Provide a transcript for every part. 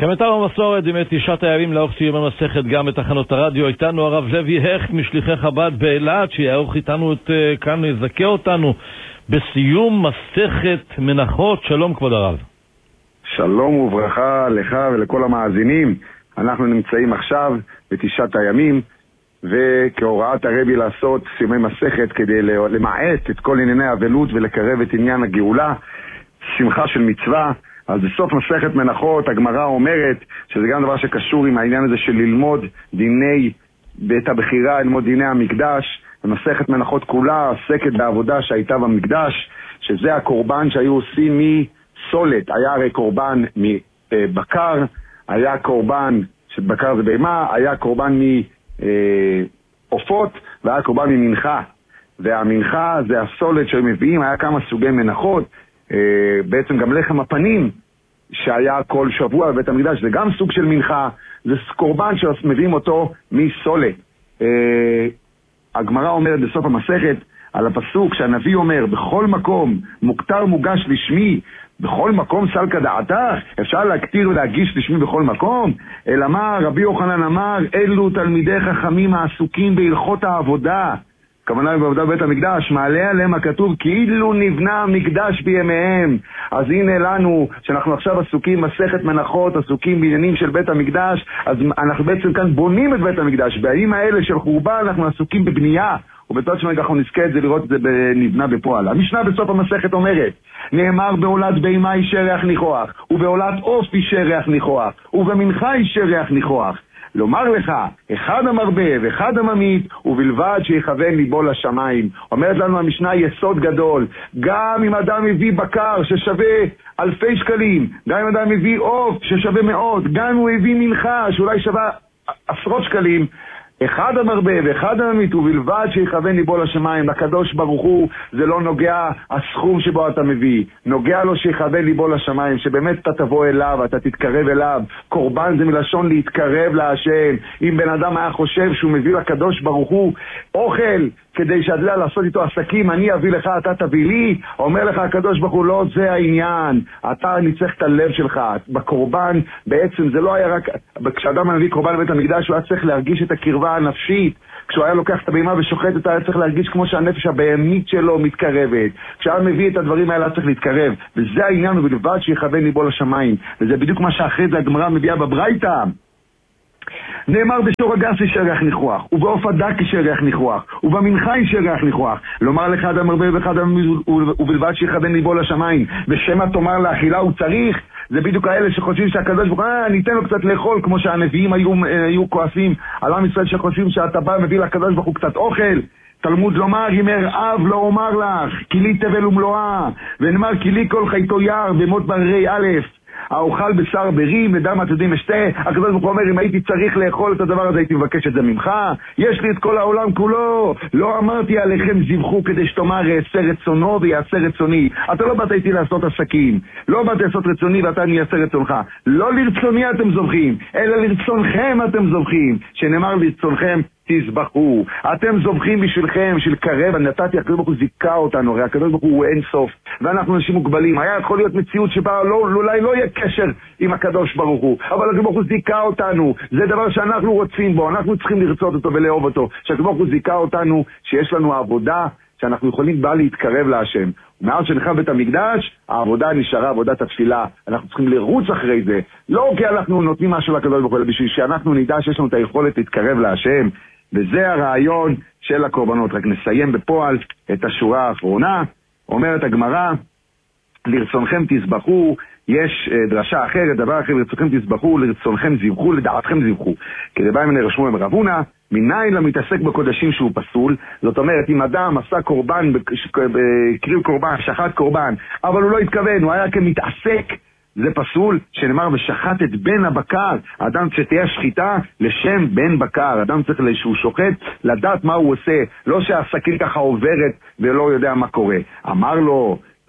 כמיטב המסורת, בימי תשעת הימים לאורך סיום המסכת גם בתחנות הרדיו, איתנו הרב לוי הכט משליחי חב"ד באילת, שיערוך איתנו כאן, יזכה אותנו בסיום מסכת מנחות. שלום כבוד הרב. שלום וברכה לך ולכל המאזינים. אנחנו נמצאים עכשיו בתשעת הימים, וכהוראת הרבי לעשות סיומי מסכת כדי למעט את כל ענייני האבלות ולקרב את עניין הגאולה, שמחה של מצווה. אז בסוף מסכת מנחות הגמרא אומרת שזה גם דבר שקשור עם העניין הזה של ללמוד דיני בית הבחירה, ללמוד דיני המקדש. ומסכת מנחות כולה עסקת בעבודה שהייתה במקדש, שזה הקורבן שהיו עושים מסולת. היה הרי קורבן מבקר, היה קורבן שבקר זה בהמה, היה קורבן מעופות, והיה קורבן ממנחה. והמנחה זה הסולת שהם מביאים, היה כמה סוגי מנחות. בעצם גם לחם הפנים שהיה כל שבוע בבית המקדש, זה גם סוג של מנחה, זה קורבן שמביאים אותו מסולת. הגמרא אומרת בסוף המסכת על הפסוק שהנביא אומר, בכל מקום מוקטר מוגש לשמי, בכל מקום סלקא דעתך, אפשר להקטיר ולהגיש לשמי בכל מקום? אלא מה רבי יוחנן אמר, אלו תלמידי חכמים העסוקים בהלכות העבודה, כמובן בעבודה בבית המקדש, מעלה עליהם הכתוב כאילו נבנה המקדש בימיהם. אז הנה לנו שאנחנו עכשיו עסוקים מסכת מנחות, עסוקים בעניינים של בית המקדש, אז אנחנו בעצם כאן בונים את בית המקדש. בימים האלה של חורבן אנחנו עסוקים בבנייה, ובצד שמי אנחנו נזכה את זה לראות את זה נבנה בפועל. המשנה בסוף המסכת אומרת, נאמר בעולת בהמה יישאר ריח ניחוח, ובעולת עוף יישאר ריח ניחוח, ובמנחה יישאר ריח ניחוח. לומר לך, אחד המרבה ואחד הממית, ובלבד שיכוון ליבו לשמיים. אומרת לנו המשנה יסוד גדול, גם אם אדם מביא בקר ששווה אלפי שקלים, גם אם אדם מביא עוף ששווה מאות, גם אם הוא הביא מנחה שאולי שווה עשרות שקלים, אחד המרבה ואחד הממית, ובלבד שיכוון ליבו לשמיים. לקדוש ברוך הוא זה לא נוגע הסכום שבו אתה מביא, נוגע לו שיכוון ליבו לשמיים, שבאמת אתה תבוא אליו, אתה תתקרב אליו. קורבן זה מלשון להתקרב להשם. אם בן אדם היה חושב שהוא מביא לקדוש ברוך הוא אוכל כדי שעדלה לעשות איתו עסקים, אני אביא לך, אתה תביא לי, אומר לך הקדוש ברוך הוא, לא זה העניין, אתה ניצח את הלב שלך. בקורבן בעצם זה לא היה רק, כשאדם מביא קורבן לבית המקדש הוא היה צריך להרגיש את הקרבה הנפשית. כשהוא היה לוקח את הבהמה ושוחט אותה, היה צריך להרגיש כמו שהנפש הבהמית שלו מתקרבת. כשהיה מביא את הדברים האלה, היה צריך להתקרב. וזה העניין, ובלבד שיכוון ליבו לשמיים. וזה בדיוק מה שאחרי זה הגמרא מביאה בברייתא. נאמר בשור הגס יישאר ריח ניחוח, ובעוף הדק יישאר ריח ניחוח, ובמנחה יישאר ריח ניחוח. לומר לך אדם הרבה ואחד ובלבד שיכוון ליבו לשמיים, ושמא תאמר לאכילה הוא צריך. זה בדיוק האלה שחושבים שהקדוש ברוך הוא ניתן לו קצת לאכול, כמו שהנביאים היו כועסים על עם ישראל שחושבים שאתה בא מביא לקדוש ברוך הוא קצת אוכל. תלמוד לומר, ימר אב לא אומר לך, כי לי תבל ומלואה, ונאמר כי לי כל חייתו יער במות בררי א', האוכל בשר ברים ודם עתודים אשתה. הקדוש ברוך הוא אומר, אם הייתי צריך לאכול את הדבר הזה הייתי מבקש את זה ממך. יש לי את כל העולם כולו, לא אמרתי עליכם זבחו כדי שתאמר יעשה רצונו ויעשה רצוני. אתה לא באת איתי לעשות עסקים, לא באת לעשות רצוני ואתה אני אעשה רצונך. לא לרצוני אתם זובחים, אלא לרצונכם אתם זובחים, שנאמר לרצונכם תזבחו. אתם זובחים בשבילכם, בשביל קרב. נתתי, הקדוש ברוך הוא זיכה אותנו, הרי הקדוש ברוך הוא אין סוף ואנחנו אנשים מוגבלים. היה יכול להיות מציאות שבה אולי לא יהיה קשר עם הקדוש ברוך הוא, אבל הקדוש ברוך הוא זיכה אותנו. זה דבר שאנחנו רוצים בו, אנחנו צריכים לרצות אותו ולאהוב אותו, שהקדוש ברוך הוא זיכה אותנו, שיש לנו עבודה שאנחנו יכולים בה להתקרב להשם. מאז שנחרב בית המקדש, העבודה נשארה עבודת התפילה. אנחנו צריכים לרוץ אחרי זה, לא כי אנחנו נותנים משהו לקדוש ברוך הוא, אלא בשביל שאנחנו נדע שיש לנו את היכולת להתקרב להשם. וזה הרעיון של הקורבנות. רק נסיים בפועל את השורה האחרונה. אומרת הגמרא, לרצונכם תזבחו. יש דרשה אחרת, דבר אחר, לרצונכם תזבחו, לרצונכם זבחו, לדעתכם זבחו. כדביים הנה רשמו עם רב הונא, מניין למתעסק בקודשים שהוא פסול. זאת אומרת, אם אדם עשה קורבן, קריב קורבן, שחט קורבן, אבל הוא לא התכוון, הוא היה כמתעסק, זה פסול. שנאמר ושחט את בן הבקר. אדם שתהיה שחיטה לשם בן בקר, אדם צריך שהוא שוחט לדעת מה הוא עושה, לא שהעסקים ככה עוברת ולא יודע מה קורה. אמר לו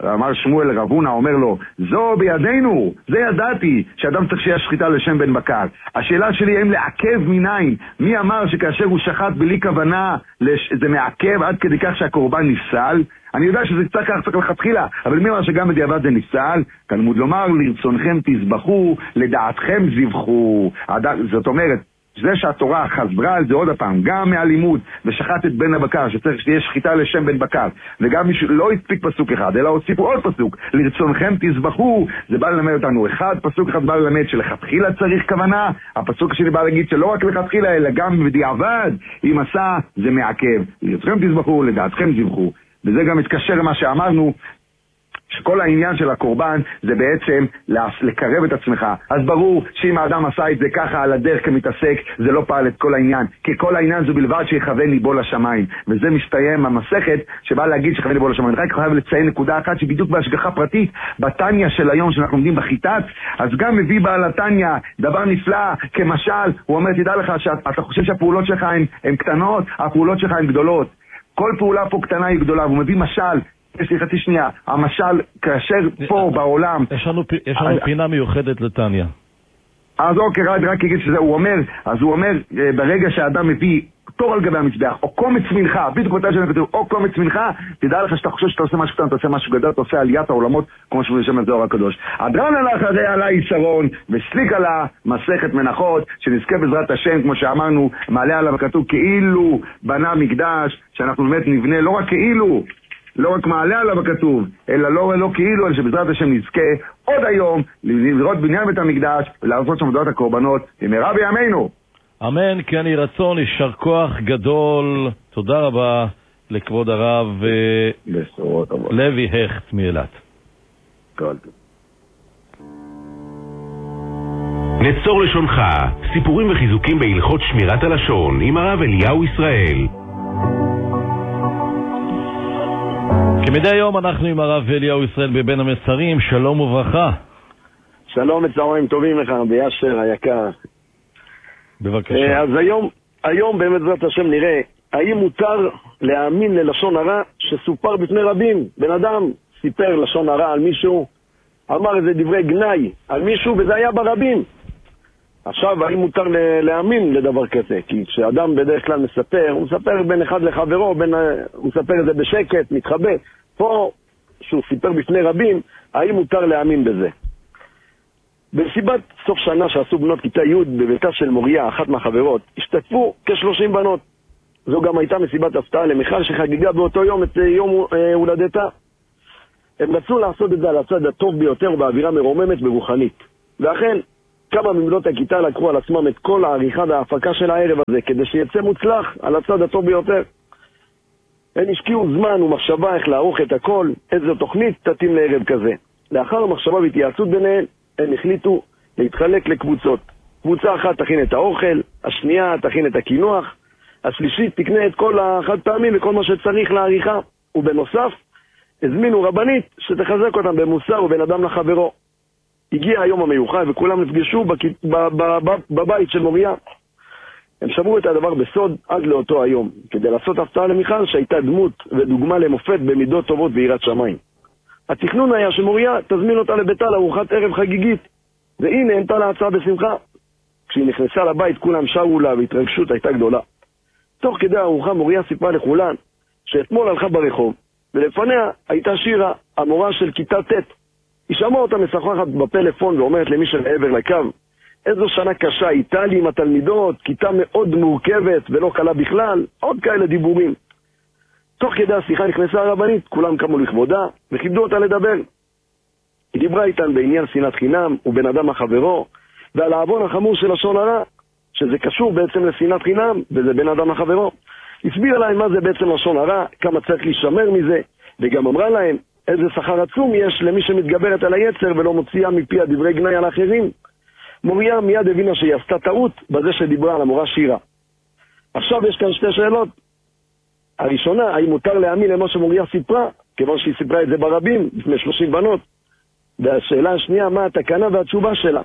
אמר שמואל רב הונא, אומר לו, זו בידינו, זה ידעתי, שאדם צריך שיהיה שחיטה לשם בן בקר. השאלה שלי האם לעכב מניין, מי אמר שכאשר הוא שחט בלי כוונה, זה מעכב עד כדי כך שהקורבן נפסל? אני יודע שזה קצת כך צריך לכתחילה, אבל מי אמר שגם בדיעבד זה נפסל? תלמוד לומר, לרצונכם תזבחו, לדעתכם זבחו. זאת אומרת, זה שהתורה חזרה על זה עוד הפעם, גם מהלימוד ושחט את בן הבקר, שצריך שתהיה שחיטה לשם בן בקר, וגם מישהו לא הספיק פסוק אחד, אלא הוסיפו עוד פסוק, לרצונכם תזבחו, זה בא ללמד אותנו פסוק אחד בא ללמד שלכתחילה צריך כוונה, הפסוק השני בא להגיד שלא רק לכתחילה, אלא גם בדיעבד, אם עשה זה מעכב, לרצונכם תזבחו, לדעתכם זבחו, וזה גם מתקשר למה שאמרנו, שכל העניין של הקורבן זה בעצם לקרב את עצמך. אז ברור שאם האדם עשה את זה ככה על הדרך כמתעסק, זה לא פעל את כל העניין, כי כל העניין זו בלבד שיכוון ליבו לשמיים, וזה מסתיים המסכת שבא להגיד שיכוון ליבו לשמיים. רק חייב לציין נקודה אחת שבדיוק בהשגחה פרטית בתניה של היום שאנחנו עומדים בחיטת, אז גם מביא בעל התניה דבר נפלא כמשל, הוא אומר תדע לך שאתה חושב שהפעולות שלך הן קטנות, הפעולות שלך הן גדולות, כל פעולה פה קטנה היא גדולה, והוא מביא משל, יש לי חצי שנייה, המשל כאשר פה בעולם יש לנו פינה מיוחדת לתניה. אז אוקיי, רק אגיד שזה, הוא אומר ברגע שהאדם מביא תור על גבי המזבח, או קומץ מנחה, בדיוק אותה שאני כתוב, או קומץ מנחה, תדע לך שאתה חושב שאתה עושה משהו קטן, אתה עושה משהו גדול, אתה עושה עליית העולמות, כמו שהוא ישם את זוהר הקדוש. הדרן הלך הזה עלה ישרון, וסליק עלה מסכת מנחות, שנזכה בעזרת השם, כמו שאמרנו, מעלה עליו כתוב, כאילו בנה מקדש, שאנחנו באמת נבנה, לא רק כאילו, לא רק מעלה עליו הכתוב, אלא לא כאילו, אלא שבעזרת השם נזכה עוד היום לראות בניין בית המקדש ולעשות שם עבודת הקורבנות במהרה בימינו. אמן, כן יהי רצון, יישר כוח גדול. תודה רבה לכבוד הרב לוי הכט מאילת. כל טוב. נצור לשונך, סיפורים וחיזוקים בהלכות שמירת הלשון עם הרב אליהו ישראל. כמדי היום אנחנו עם הרב אליהו ישראל בבין המצרים. שלום וברכה. שלום וצהריים טובים לך בישר היקר. בבקשה. אז היום בעזרת השם נראה האם מותר להאמין ללשון הרע שסופר בפני רבים. בן אדם סיפר לשון הרע על מישהו, אמר איזה דברי גנאי על מישהו וזה היה ברבים. עכשיו האם מותר להאמין לדבר כזה? כי כשאדם בדרך כלל מספר, הוא מספר בין אחד לחברו, הוא מספר את זה בשקט, מתחבא. פה שהוא סיפר בפני רבים, האם מותר להאמין בזה? במסיבת סוף שנה שעשו בנות כיתה י' בביתה של מוריה, אחת מהחברות, השתתפו כ-30 בנות. זו גם הייתה מסיבת הפתעה למיכל שחגיגה באותו יום את יום הולדתה. הם רצו לעשות את זה על הצד הטוב ביותר באווירה מרוממת ורוחנית. ואכן, כמה מבנות הכיתה לקחו על עצמם את כל העריכה וההפקה של הערב הזה, כדי שיצא מוצלח על הצד הטוב ביותר. הם השקיעו זמן ומחשבה איך לערוך את הכל, איזו תוכנית תתאים לערב כזה. לאחר המחשבה והתייעצות ביניהם, הם החליטו להתחלק לקבוצות. קבוצה אחת תכין את האוכל, השנייה תכין את הכינוח, השלישית תקנה את כל החד פעמים וכל מה שצריך לעריכה, ובנוסף, הזמינו רבנית שתחזק אותם במוסר ובין אדם לחברו. הגיע היום המיוחד וכולם נפגשו בבית של מוריה. הם שמרו את הדבר בסוד עד לאותו היום, כדי לעשות הפתעה למיכל שהייתה דמות ודוגמה למופת במידות טובות ויראת שמיים. התכנון היה שמוריה תזמין אותה לביתה לארוחת ערב חגיגית, והנה נענתה להצעה בשמחה. כשהיא נכנסה לבית כולם שרו לה והתרגשות הייתה גדולה. תוך כדי הארוחה מוריה סיפרה לכולן שאתמול הלכה ברחוב, ולפניה הייתה שירה, המורה של כיתה ט'. היא שמעה אותה משוחחת בפלאפון ואומרת למי שמעבר לקו, איזו שנה קשה הייתה לי עם התלמידות, כיתה מאוד מורכבת ולא קלה בכלל, עוד כאלה דיבורים. תוך כדי השיחה נכנסה הרבנית, כולם קמו לכבודה וכיבדו אותה לדבר. היא דיברה איתן בעניין שנאת חינם ובין אדם לחברו, ועל העוון החמור של לשון הרע, שזה קשור בעצם לשנאת חינם וזה בין אדם לחברו. הסבירה להם מה זה בעצם לשון הרע, כמה צריך להישמר מזה, וגם אמרה להם איזה שכר עצום יש למי שמתגברת על היצר ולא מוציאה מפי הדברי גנאי על האחרים. מוריה מיד הבינה שהיא עשתה טעות בזה שדיברה על המורה שירה. עכשיו יש כאן שתי שאלות. הראשונה, האם מותר להאמין למה שמוריה סיפרה, כיוון שהיא סיפרה את זה ברבים, לפני 30 בנות. והשאלה השנייה, מה התקנה והתשובה שלה?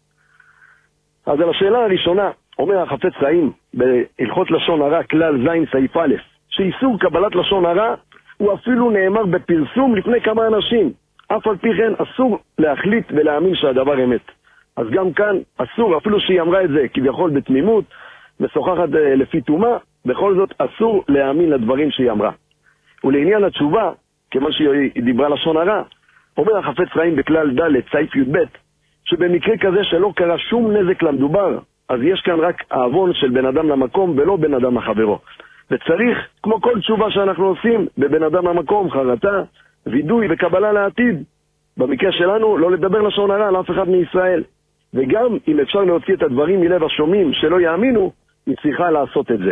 אז על השאלה הראשונה, אומר החפץ חיים, בהלכות לשון הרע, כלל זין סעיף א', שאיסור קבלת לשון הרע הוא אפילו נאמר בפרסום לפני כמה אנשים. אף על פי כן אסור להחליט ולהאמין שהדבר אמת. אז גם כאן אסור, אפילו שהיא אמרה את זה כביכול בתמימות, משוחחת לפי תומה, בכל זאת אסור להאמין לדברים שהיא אמרה. ולעניין התשובה, כיוון שהיא דיברה לשון הרע, אומר החפץ חיים בכלל ד' סעיף י"ב, שבמקרה כזה שלא קרה שום נזק למדובר, אז יש כאן רק העוון של בן אדם למקום ולא בן אדם לחברו. וצריך, כמו כל תשובה שאנחנו עושים, בבן אדם למקום, חרטה, וידוי וקבלה לעתיד. במקרה שלנו, לא לדבר לשון הרע לאף אחד מישראל. וגם אם אפשר להוציא את הדברים מלב השומעים שלא יאמינו, היא צריכה לעשות את זה.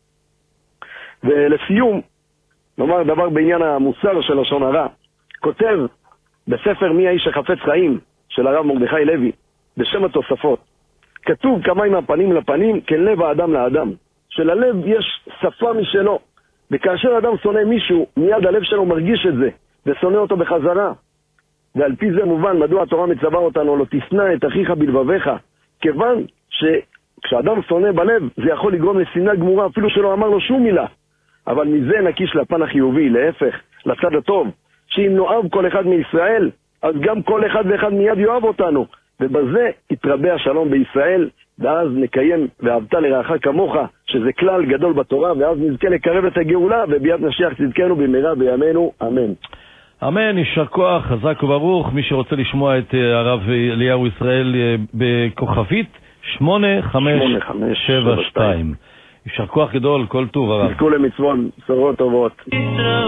ולסיום, נאמר דבר בעניין המוסר של לשון הרע. כותב בספר מי האיש החפץ חיים של הרב מרדכי לוי, בשם התוספות, כתוב כמים מהפנים לפנים כלב האדם לאדם. שללב יש שפה משלו, וכאשר אדם שונא מישהו, מיד הלב שלו מרגיש את זה, ושונא אותו בחזרה. ועל פי זה מובן מדוע התורה מצווה אותנו לא תשנא את אחיך בלבביך, כיוון שכשאדם שונא בלב זה יכול לגרום לשנאה גמורה אפילו שלא אמר לו שום מילה. אבל מזה נקיש לפן החיובי, להפך, לצד הטוב, שאם נאהב כל אחד מישראל, אז גם כל אחד ואחד מיד יאהב אותנו, ובזה יתרבה השלום בישראל, ואז נקיים ואהבת לרעך כמוך, שזה כלל גדול בתורה, ואז נזכה לקרב את הגאולה, וביד משיח צדקנו במהרה בימינו, אמן. אמן, יישר כוח, חזק וברוך. מי שרוצה לשמוע את הרב אליהו ישראל בכוכבית 8572. יישר כוח גדול, כל טוב הרב. תזכו למצוות, בשורות טובות.